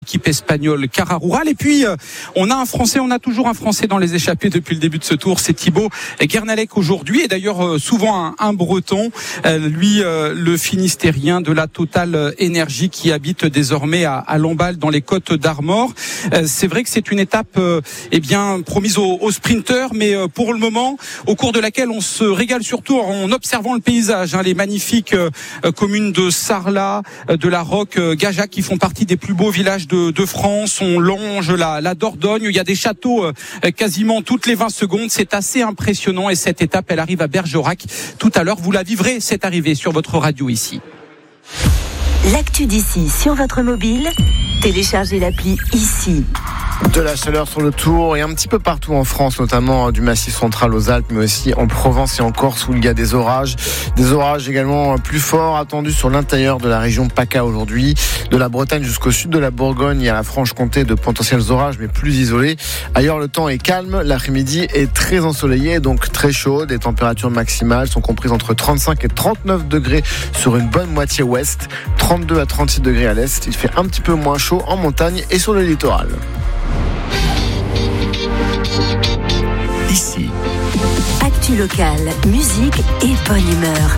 l'équipe espagnole Cara Rural. Et puis, on a toujours un Français dans les échappées depuis le début de ce tour, c'est Thibaut Guernalec aujourd'hui, et d'ailleurs souvent un Breton, lui le Finistérien de la Total Énergie qui habite désormais à Lamballe dans les Côtes d'Armor. C'est vrai que c'est une étape promise aux sprinteurs, mais pour le moment, au cours de laquelle on se régale surtout en observant le paysage, les magnifiques communes de Sarlat, de la Roque, Gajac qui font partie des plus beaux villages de France. On longe la Dordogne, il y a des châteaux quasiment toutes les 20 secondes, c'est assez impressionnant, et cette étape elle arrive à Bergerac tout à l'heure. Vous la vivrez cette arrivée sur votre radio ici. L'actu d'ici sur votre mobile, téléchargez l'appli ici. De la chaleur sur le Tour et un petit peu partout en France, notamment du Massif central aux Alpes, mais aussi en Provence et en Corse où il y a des orages. Des orages également plus forts attendus sur l'intérieur de la région PACA aujourd'hui. De la Bretagne jusqu'au sud de la Bourgogne, il y a la Franche-Comté de potentiels orages, mais plus isolés. Ailleurs, le temps est calme. L'après-midi est très ensoleillé, donc très chaud. Les températures maximales sont comprises entre 35 et 39 degrés sur une bonne moitié ouest, 32 à 36 degrés à l'est. Il fait un petit peu moins chaud en montagne et sur le littoral. Ici. Actu locale, musique et bonne humeur.